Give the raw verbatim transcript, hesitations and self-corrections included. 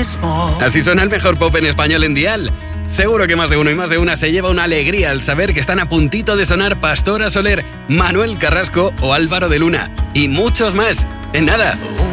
mismo. Así suena el mejor pop en español en Dial. Seguro que más de uno y más de una se lleva una alegría al saber que están a puntito de sonar Pastora Soler, Manuel Carrasco o Álvaro de Luna. Y muchos más. En nada.